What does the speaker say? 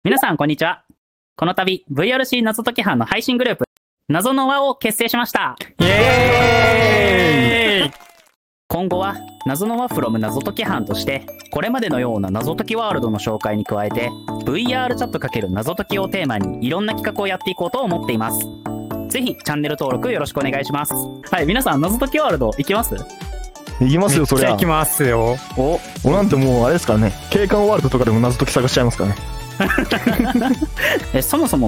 皆さんこんにちは。この度 VRC 謎解き班の配信グループ謎の輪を結成しました。 イエーイ。 今後は謎の輪 from 謎解き班としてこれまでのような謎解きワールドの紹介に加えて VR チャット×謎解きをテーマにいろんな企画をやっていこうと思っています。ぜひチャンネル登録よろしくお願いします。はい、皆さん謎解きワールド行きます？ 行きますよ、そりゃ。 行きますよ。 おなんてもうあれですからね、景観ワールドとかでも謎解き探しちゃいますからね。 そもそも